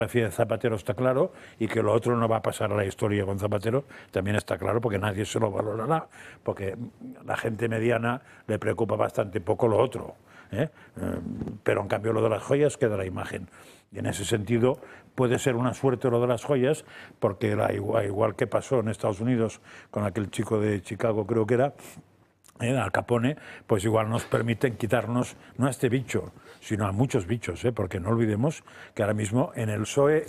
de Zapatero está claro, y que lo otro no va a pasar a la historia con Zapatero también está claro, porque nadie se lo valorará, porque la gente mediana le preocupa bastante poco lo otro, pero en cambio lo de las joyas queda la imagen. Y en ese sentido puede ser una suerte lo de las joyas, porque igual que pasó en Estados Unidos con aquel chico de Chicago, creo que era, Al Capone, pues igual nos permiten quitarnos no a este bicho, sino a muchos bichos, porque no olvidemos que ahora mismo en el PSOE,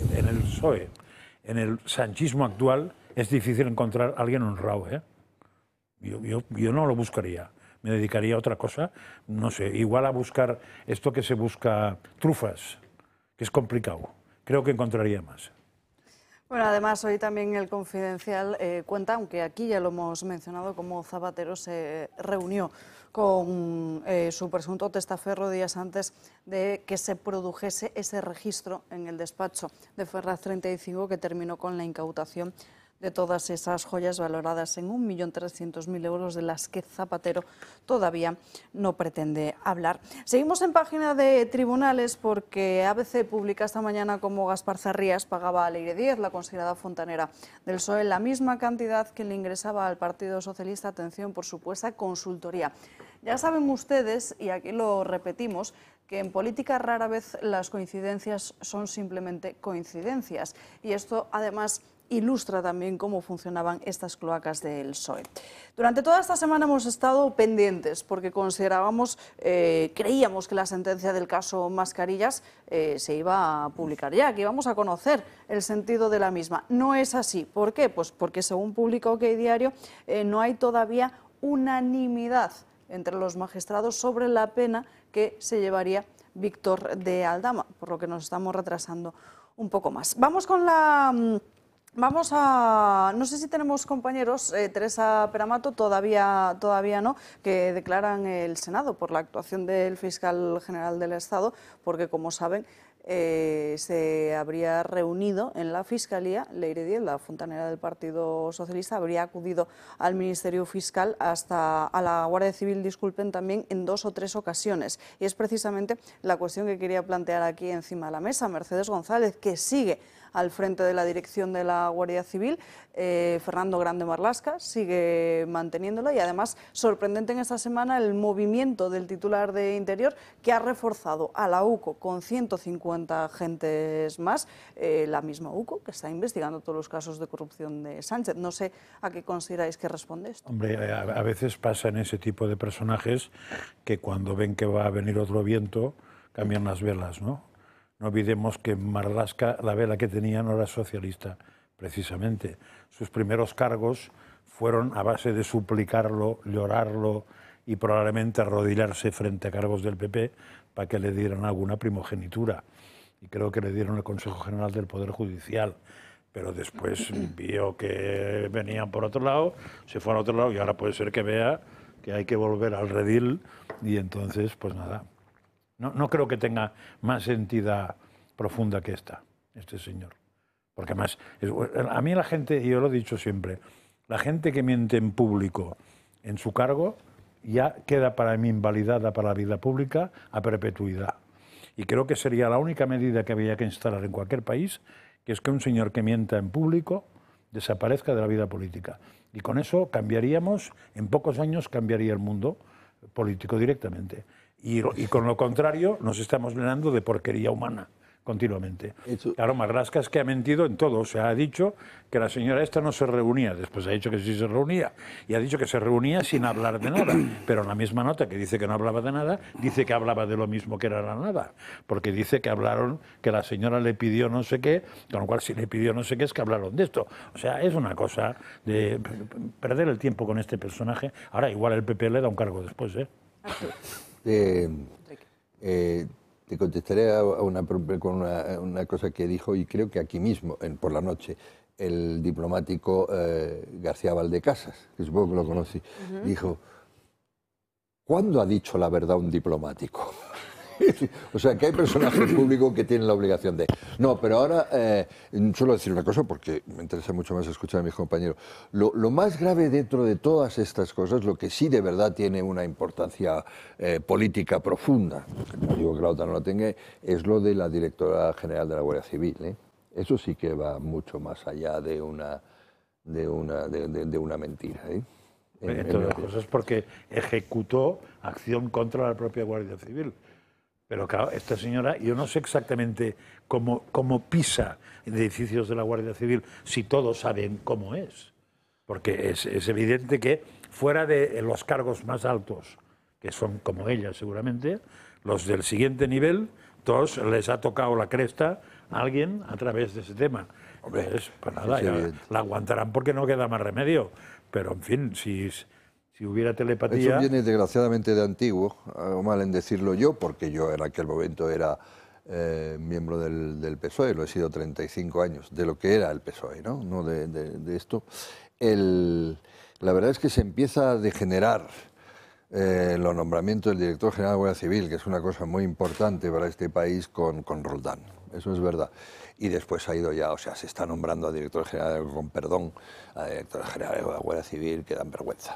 en el sanchismo actual, es difícil encontrar a alguien honrado. Yo no lo buscaría, me dedicaría a otra cosa, no sé, igual a buscar esto que se busca, trufas, que es complicado, creo que encontraría más. Bueno, además hoy también el Confidencial cuenta, aunque aquí ya lo hemos mencionado, cómo Zapatero se reunió con su presunto testaferro días antes de que se produjese ese registro en el despacho de Ferraz 35 que terminó con la incautación de todas esas joyas valoradas en 1.300.000 euros, de las que Zapatero todavía no pretende hablar. Seguimos en página de tribunales, porque ABC publica esta mañana cómo Gaspar Zarrías pagaba a Leire Díez, la considerada fontanera del PSOE, la misma cantidad que le ingresaba al Partido Socialista, atención, por supuesta consultoría. Ya saben ustedes, y aquí lo repetimos, que en política rara vez las coincidencias son simplemente coincidencias, y esto además ilustra también cómo funcionaban estas cloacas del PSOE. Durante toda esta semana hemos estado pendientes porque considerábamos, creíamos que la sentencia del caso Mascarillas se iba a publicar ya, que íbamos a conocer el sentido de la misma. No es así. ¿Por qué? Pues porque según publica OK Diario no hay todavía unanimidad entre los magistrados sobre la pena que se llevaría Víctor de Aldama, por lo que nos estamos retrasando un poco más. Vamos con la... no sé si tenemos compañeros, Teresa Peramato, todavía no, que declaran el Senado por la actuación del fiscal general del Estado, porque como saben se habría reunido en la Fiscalía, Leire Díez, la fontanera del Partido Socialista, habría acudido al Ministerio Fiscal, a la Guardia Civil, disculpen, también en 2 o 3 ocasiones. Y es precisamente la cuestión que quería plantear aquí encima de la mesa. Mercedes González, que sigue al frente de la dirección de la Guardia Civil, Fernando Grande Marlaska sigue manteniéndola, y además sorprendente en esta semana el movimiento del titular de Interior, que ha reforzado a la UCO con 150 agentes más, la misma UCO que está investigando todos los casos de corrupción de Sánchez. No sé a qué consideráis que responde esto. Hombre, a veces pasa en ese tipo de personajes que cuando ven que va a venir otro viento cambian las velas, ¿no? No olvidemos que Marlaska, la vela que tenía, no era socialista, precisamente. Sus primeros cargos fueron a base de suplicarlo, llorarlo y probablemente arrodillarse frente a cargos del PP para que le dieran alguna primogenitura. Y creo que le dieron el Consejo General del Poder Judicial. Pero después vio que venían por otro lado, se fue al otro lado, y ahora puede ser que vea que hay que volver al redil, y entonces, pues nada. No creo que tenga más entidad profunda que este señor. Porque además, a mí la gente, y yo lo he dicho siempre, la gente que miente en público en su cargo ya queda para mí invalidada para la vida pública a perpetuidad. Y creo que sería la única medida que había que instalar en cualquier país, que es que un señor que mienta en público desaparezca de la vida política. Y con eso cambiaríamos, en pocos años cambiaría el mundo político directamente. Y con lo contrario, nos estamos llenando de porquería humana continuamente. Claro, Marlaska es que ha mentido en todo. O sea, ha dicho que la señora esta no se reunía, después ha dicho que sí se reunía, y ha dicho que se reunía sin hablar de nada. Pero en la misma nota que dice que no hablaba de nada, dice que hablaba de lo mismo que era la nada. Porque dice que hablaron, que la señora le pidió no sé qué, con lo cual si le pidió no sé qué es que hablaron de esto. O sea, es una cosa de perder el tiempo con este personaje. Ahora, igual el PP le da un cargo después, Te contestaré con una cosa que dijo, y creo que aquí mismo, por la noche, el diplomático García Valdecasas, que supongo que lo conocí, dijo: ¿cuándo ha dicho la verdad un diplomático? O sea, que hay personajes públicos que tienen la obligación de... No, pero ahora suelo decir una cosa porque me interesa mucho más escuchar a mis compañeros. Lo más grave dentro de todas estas cosas, lo que sí de verdad tiene una importancia política profunda, que no digo que la otra no la tenga, es lo de la directora general de la Guardia Civil, ¿eh? Eso sí que va mucho más allá de una mentira, ¿eh? Entre otras cosas porque ejecutó acción contra la propia Guardia Civil. Pero claro, esta señora, yo no sé exactamente cómo pisa en edificios de la Guardia Civil, si todos saben cómo es. Porque es evidente que fuera de los cargos más altos, que son como ella seguramente, los del siguiente nivel, todos les ha tocado la cresta a alguien a través de ese tema. Hombre, pues nada, ya la aguantarán porque no queda más remedio. Pero, en fin, si hubiera telepatía... Eso viene desgraciadamente de antiguo, hago mal en decirlo yo, porque yo en aquel momento era miembro del PSOE, lo he sido 35 años, de lo que era el PSOE, no de esto. La verdad es que se empieza a degenerar los nombramientos del director general de la Guardia Civil, que es una cosa muy importante para este país, con Roldán. Eso es verdad. Y después ha ido ya, o sea, se está nombrando a director general, con perdón, a director general de la Guardia Civil, que dan vergüenza.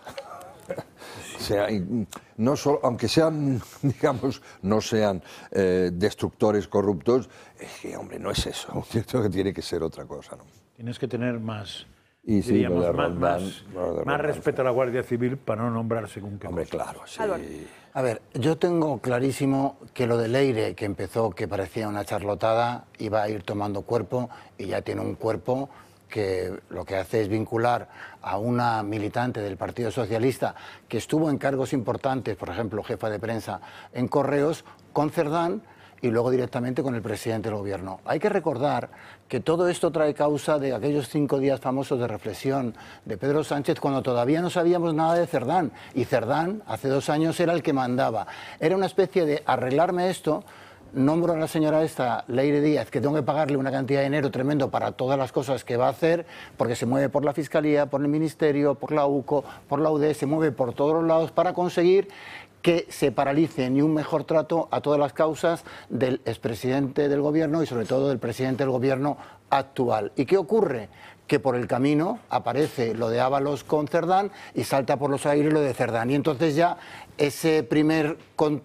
O sea, no solo, aunque sean, digamos, no sean destructores corruptos, es que, hombre, no es eso. Un director que tiene que ser otra cosa, ¿no? Tienes que tener más... Y sí, diríamos, más respeto a la Guardia Civil para no nombrar según qué. Hombre, claro, sí. A ver, yo tengo clarísimo que lo de Leire, que empezó, que parecía una charlotada, iba a ir tomando cuerpo y ya tiene un cuerpo que lo que hace es vincular a una militante del Partido Socialista que estuvo en cargos importantes, por ejemplo, jefa de prensa en Correos, con Cerdán, y luego directamente con el presidente del gobierno. Hay que recordar que todo esto trae causa de aquellos 5 días famosos de reflexión de Pedro Sánchez cuando todavía no sabíamos nada de Cerdán, y Cerdán hace 2 años era el que mandaba. Era una especie de arreglarme esto. Nombro a la señora esta, Leire Díaz, que tengo que pagarle una cantidad de dinero tremendo para todas las cosas que va a hacer, porque se mueve por la Fiscalía, por el Ministerio, por la UCO, por la UD, se mueve por todos los lados para conseguir que se paralice ni un mejor trato a todas las causas del expresidente del gobierno y sobre todo del presidente del gobierno actual. ¿Y qué ocurre? Que por el camino aparece lo de Ábalos con Cerdán y salta por los aires lo de Cerdán. Y entonces ya ese primer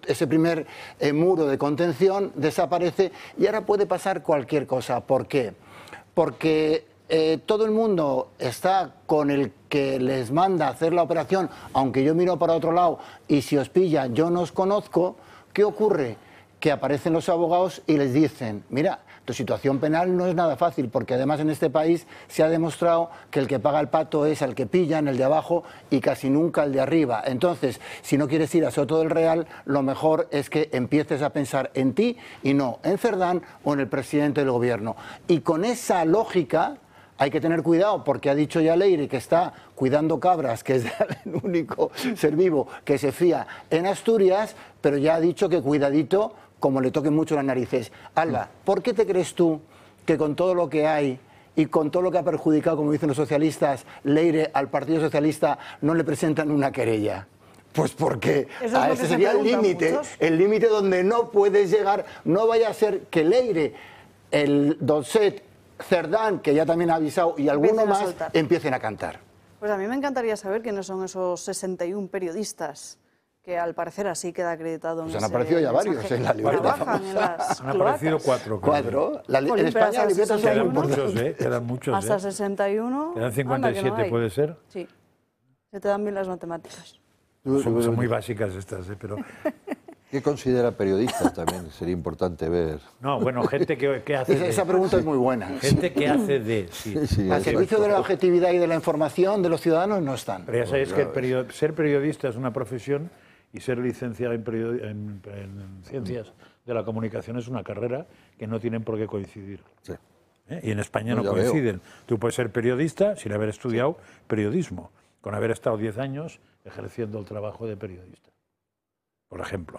muro de contención desaparece y ahora puede pasar cualquier cosa. ¿Por qué? Porque todo el mundo está con el que les manda a hacer la operación, aunque yo miro para otro lado y si os pillan yo no os conozco. ¿Qué ocurre? Que aparecen los abogados y les dicen, mira, tu situación penal no es nada fácil, porque además en este país se ha demostrado que el que paga el pato es al que pillan, el de abajo, y casi nunca el de arriba. Entonces, si no quieres ir a Soto del Real, lo mejor es que empieces a pensar en ti y no en Cerdán o en el presidente del gobierno. Y con esa lógica hay que tener cuidado, porque ha dicho ya Leire que está cuidando cabras, que es el único ser vivo que se fía en Asturias, pero ya ha dicho que cuidadito como le toquen mucho las narices. Alba, ¿por qué te crees tú que con todo lo que hay y con todo lo que ha perjudicado, como dicen los socialistas, Leire al Partido Socialista no le presentan una querella? Pues porque ese sería el límite donde no puedes llegar. No vaya a ser que Leire, el Dolcet, Cerdán, que ya también ha avisado, y alguno más, empiecen a cantar. Pues a mí me encantaría saber quiénes son esos 61 periodistas que al parecer así queda acreditado en pues han aparecido ya varios en la libreta famosa. Han aparecido 4. En España la libreta quedan muchos, quedan muchos. Hasta 61. Quedan 57, no ¿puede ser? Sí. Se te dan bien las matemáticas. Son muy básicas estas, pero... ¿Qué considera periodista también? Sería importante ver. No, bueno, gente que hace de... Esa pregunta es muy buena. Gente que hace de... Sí. Al servicio de la objetividad y de la información de los ciudadanos no están. Pero ya sabéis que ser periodista es una profesión y ser licenciado en ciencias de la comunicación es una carrera que no tienen por qué coincidir. Sí. Y en España no coinciden. Tú puedes ser periodista sin haber estudiado periodismo, con haber estado 10 años ejerciendo el trabajo de periodista, por ejemplo.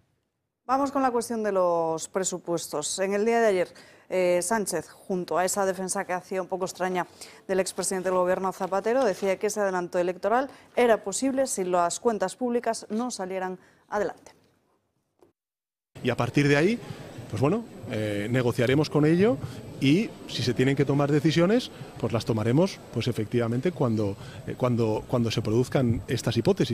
Vamos con la cuestión de los presupuestos. En el día de ayer, Sánchez, junto a esa defensa que hacía un poco extraña del expresidente del gobierno Zapatero, decía que ese adelanto electoral era posible si las cuentas públicas no salieran adelante. Y a partir de ahí, pues bueno, negociaremos con ello y si se tienen que tomar decisiones, pues las tomaremos pues efectivamente cuando se produzcan estas hipótesis.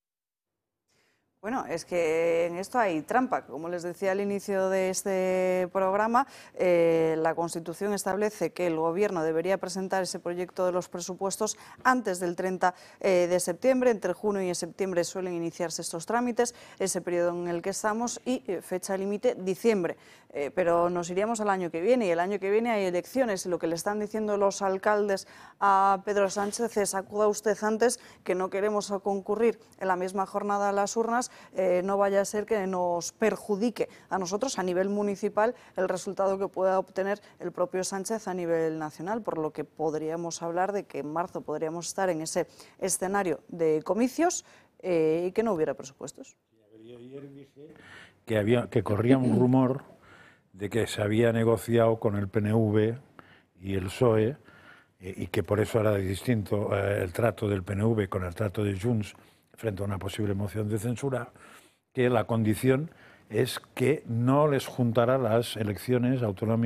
Bueno, es que en esto hay trampa. Como les decía al inicio de este programa, la Constitución establece que el Gobierno debería presentar ese proyecto de los presupuestos antes del 30 de septiembre. Entre junio y septiembre suelen iniciarse estos trámites, ese periodo en el que estamos, y fecha límite diciembre. Pero nos iríamos al año que viene, y el año que viene hay elecciones, y lo que le están diciendo los alcaldes a Pedro Sánchez es: acuda usted antes, que no queremos concurrir en la misma jornada a las urnas, no vaya a ser que nos perjudique a nosotros a nivel municipal el resultado que pueda obtener el propio Sánchez a nivel nacional, por lo que podríamos hablar de que en marzo podríamos estar en ese escenario de comicios y que no hubiera presupuestos. Ayer dije que corría un rumor de que se había negociado con el PNV y el PSOE y que por eso era distinto el trato del PNV con el trato de Junts frente a una posible moción de censura, que la condición es que no les juntara las elecciones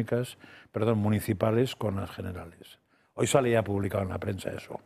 municipales con las generales. Hoy sale ya publicado en la prensa eso,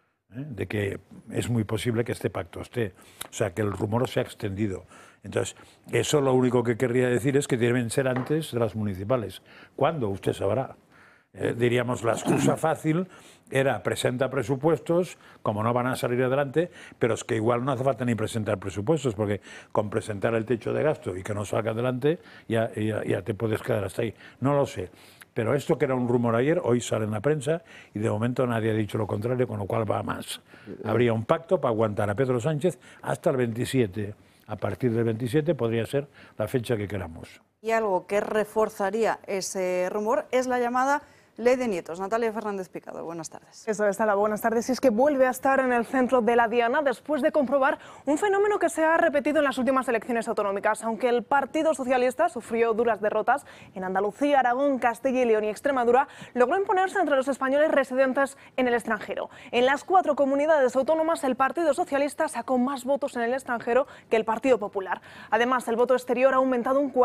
de que es muy posible que este pacto esté, o sea, que el rumor se ha extendido. Entonces, eso lo único que querría decir es que deben ser antes de las municipales. ¿Cuándo? Usted sabrá. Diríamos, la excusa fácil era presenta presupuestos, como no van a salir adelante, pero es que igual no hace falta ni presentar presupuestos, porque con presentar el techo de gasto y que no salga adelante, ya te puedes quedar hasta ahí. No lo sé. Pero esto que era un rumor ayer, hoy sale en la prensa y de momento nadie ha dicho lo contrario, con lo cual va a más. Habría un pacto para aguantar a Pedro Sánchez hasta el 27. A partir del 27 podría ser la fecha que queramos. Y algo que reforzaría ese rumor es la llamada Ley de Nietos. Natalia Fernández Picado, buenas tardes. Eso es, Ala, buenas tardes. Y es que vuelve a estar en el centro de la diana después de comprobar un fenómeno que se ha repetido en las últimas elecciones autonómicas. Aunque el Partido Socialista sufrió duras derrotas en Andalucía, Aragón, Castilla y León y Extremadura, logró imponerse entre los españoles residentes en el extranjero. En las 4 comunidades autónomas, el Partido Socialista sacó más votos en el extranjero que el Partido Popular. Además, el voto exterior ha aumentado un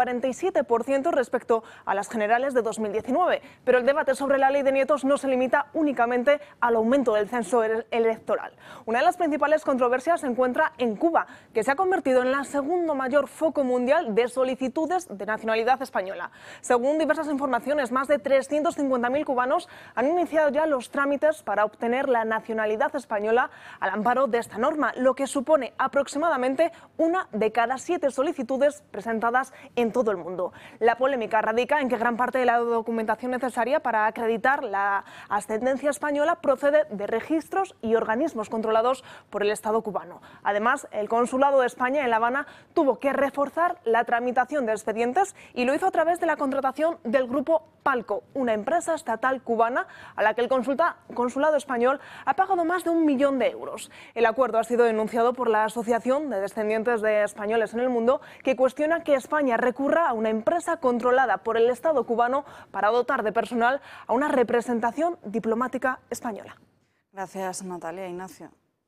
47% respecto a las generales de 2019. Pero el debate sobre la Ley de Nietos no se limita únicamente al aumento del censo electoral. Una de las principales controversias se encuentra en Cuba, que se ha convertido en el segundo mayor foco mundial de solicitudes de nacionalidad española. Según diversas informaciones, más de 350.000 cubanos han iniciado ya los trámites para obtener la nacionalidad española al amparo de esta norma, lo que supone aproximadamente 1 de cada 7 solicitudes presentadas en todo el mundo. La polémica radica en que gran parte de la documentación necesaria para acreditar la ascendencia española procede de registros y organismos controlados por el Estado cubano. Además, el Consulado de España en La Habana tuvo que reforzar la tramitación de expedientes y lo hizo a través de la contratación del grupo Palco, una empresa estatal cubana a la que el Consulado español ha pagado más de 1 millón de euros. El acuerdo ha sido denunciado por la Asociación de Descendientes de Españoles en el Mundo, que cuestiona que España recurra a una empresa controlada por el Estado cubano para dotar de personal a una representación diplomática española. Gracias, Natalia. Ignacio.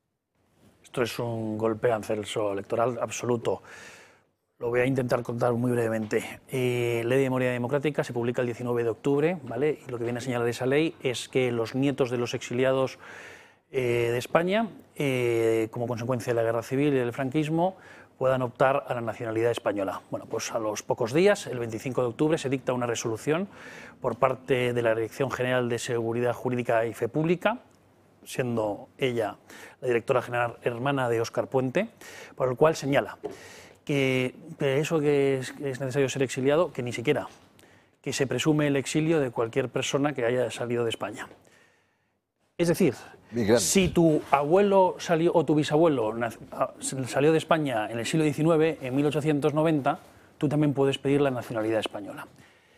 Esto es un golpe al censo electoral absoluto. Lo voy a intentar contar muy brevemente. Ley de Memoria Democrática se publica el 19 de octubre, ¿vale? Y lo que viene a señalar esa ley es que los nietos de los exiliados de España, como consecuencia de la Guerra Civil y del franquismo, puedan optar a la nacionalidad española. Bueno, pues a los pocos días, el 25 de octubre, se dicta una resolución por parte de la Dirección General de Seguridad Jurídica y Fe Pública, siendo ella la directora general hermana de Óscar Puente, por el cual señala que eso que es necesario ser exiliado, que ni siquiera, que se presume el exilio de cualquier persona que haya salido de España. Es decir, si tu abuelo salió, o tu bisabuelo salió de España en el siglo XIX, en 1890, tú también puedes pedir la nacionalidad española.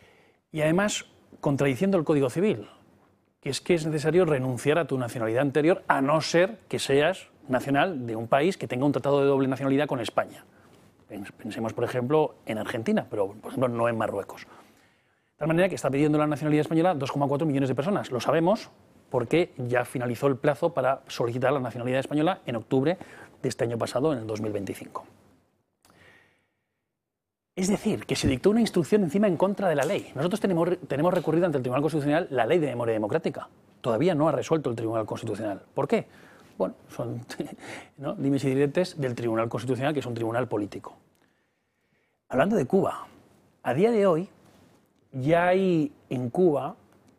Y además, contradiciendo el Código Civil, que es necesario renunciar a tu nacionalidad anterior, a no ser que seas nacional de un país que tenga un tratado de doble nacionalidad con España. Pensemos, por ejemplo, en Argentina, pero, por ejemplo, no en Marruecos. De tal manera que está pidiendo la nacionalidad española 2,4 millones de personas. Lo sabemos porque ya finalizó el plazo para solicitar la nacionalidad española en octubre de este año pasado, en el 2025. Es decir, que se dictó una instrucción encima en contra de la ley. Nosotros tenemos recurrido ante el Tribunal Constitucional la ley de memoria democrática. Todavía no ha resuelto el Tribunal Constitucional. ¿Por qué? Bueno, son ¿no? dimes y diretes del Tribunal Constitucional, que es un tribunal político. Hablando de Cuba, a día de hoy ya hay en Cuba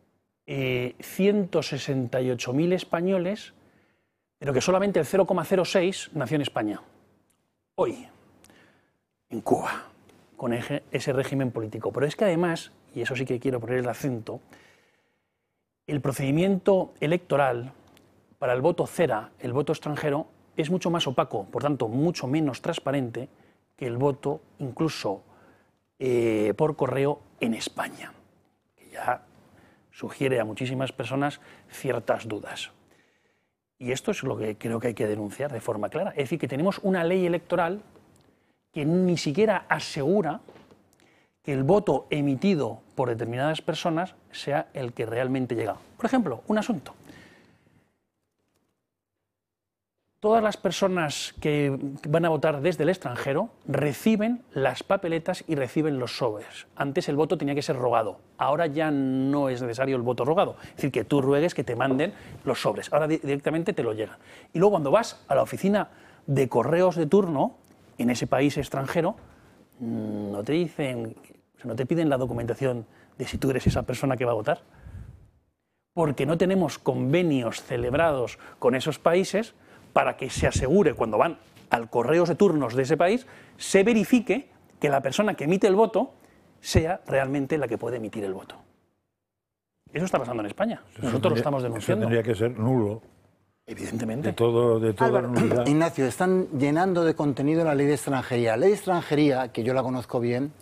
168.000 españoles, pero que solamente el 0,06 nació en España. Hoy, en Cuba, con ese régimen político. Pero es que además, y eso sí que quiero poner el acento, el procedimiento electoral para el voto cera, el voto extranjero, es mucho más opaco, por tanto, mucho menos transparente que el voto incluso por correo en España, que ya sugiere a muchísimas personas ciertas dudas. Y esto es lo que creo que hay que denunciar de forma clara. Es decir, que tenemos una ley electoral que ni siquiera asegura que el voto emitido por determinadas personas sea el que realmente llega. Por ejemplo, un asunto. Todas las personas que van a votar desde el extranjero reciben las papeletas y reciben los sobres. Antes el voto tenía que ser rogado, ahora ya no es necesario el voto rogado. Es decir, que tú ruegues que te manden los sobres, ahora directamente te lo llegan. Y luego cuando vas a la oficina de correos de turno, en ese país extranjero, no te dicen, no te piden la documentación de si tú eres esa persona que va a votar, porque no tenemos convenios celebrados con esos países para que se asegure, cuando van al correos de turnos de ese país, se verifique que la persona que emite el voto sea realmente la que puede emitir el voto. Eso está pasando en España. Nosotros lo estamos denunciando. Eso tendría que ser nulo. Evidentemente. De toda nulidad. Ignacio, están llenando de contenido la ley de extranjería. La ley de extranjería, que yo la conozco bien,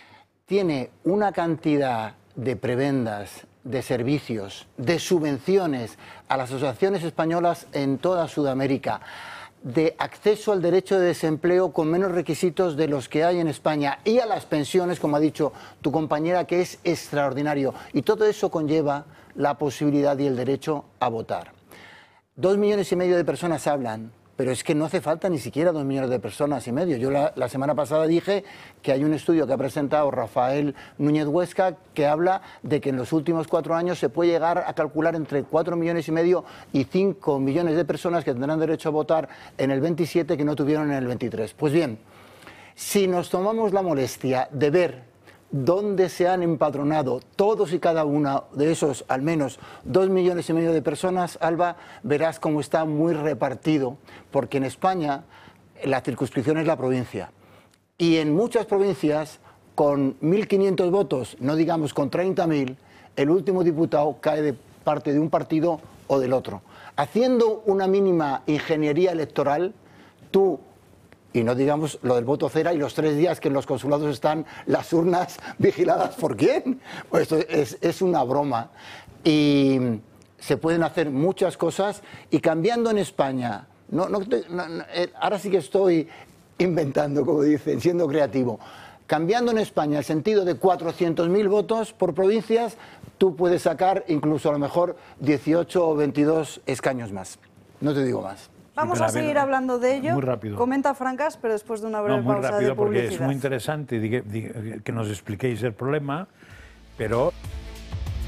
tiene una cantidad de prebendas, de servicios, de subvenciones a las asociaciones españolas en toda Sudamérica, de acceso al derecho de desempleo con menos requisitos de los que hay en España y a las pensiones, como ha dicho tu compañera, que es extraordinario. Y todo eso conlleva la posibilidad y el derecho a votar. 2,5 millones de personas hablan, pero es que no hace falta ni siquiera 2,5 millones. Yo la semana pasada dije que hay un estudio que ha presentado Rafael Núñez Huesca que habla de que en los últimos 4 años se puede llegar a calcular entre 4,5 millones y 5 millones de personas que tendrán derecho a votar en el 27 que no tuvieron en el 23. Pues bien, si nos tomamos la molestia de ver dónde se han empadronado todos y cada uno de esos, al menos 2,5 millones de personas, Alba, verás cómo está muy repartido, porque en España la circunscripción es la provincia. Y en muchas provincias, con 1.500 votos, no digamos con 30.000, el último diputado cae de parte de un partido o del otro. Haciendo una mínima ingeniería electoral, tú... Y no digamos lo del voto cera y los 3 días que en los consulados están las urnas vigiladas por quién. Pues esto es una broma. Y se pueden hacer muchas cosas y cambiando en España. Ahora sí que estoy inventando, como dicen, siendo creativo. Cambiando en España el sentido de 400.000 votos por provincias, tú puedes sacar incluso a lo mejor 18 o 22 escaños más. No te digo más. Vamos a seguir hablando de ello. Muy rápido. Comenta Francas, pero después de una breve muy pausa rápido de publicidad. porque es muy interesante que nos expliquéis el problema, pero...